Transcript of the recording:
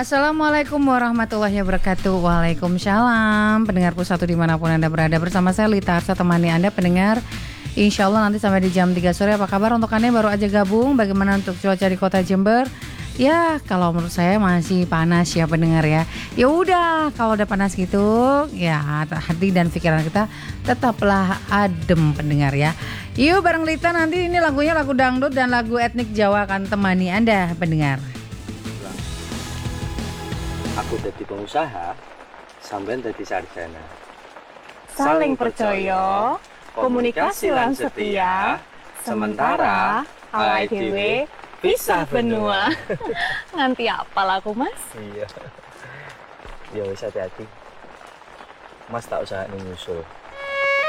Assalamualaikum warahmatullahi wabarakatuh. Waalaikumsalam. Pendengar Pusatu dimanapun Anda berada, bersama saya Lita Arsa, temani Anda pendengar. Insya Allah nanti sampai di jam 3 sore. Apa kabar untuk Anda yang baru aja gabung? Bagaimana untuk cuaca di kota Jember? Ya, kalau menurut saya masih panas ya pendengar ya. Ya udah, kalau udah panas gitu, ya hati dan pikiran kita tetaplah adem pendengar ya. Yuk bareng Lita, nanti ini lagunya lagu dangdut dan lagu etnik Jawa akan temani Anda pendengar. Aku jadi pengusaha, sampean jadi sarjana. Saling percaya, komunikasi lan setia, sementara awake dhewe pisah benua. Nganti apal aku, Mas? Iya. Ya wis hati-hati. Mas tak usah nyusul.